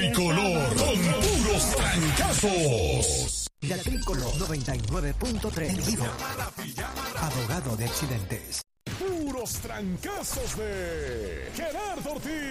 Tricolor con puros trancazos. La Tricolor 99.3. Abogado de accidentes. Puros trancazos de Gerardo Ortiz.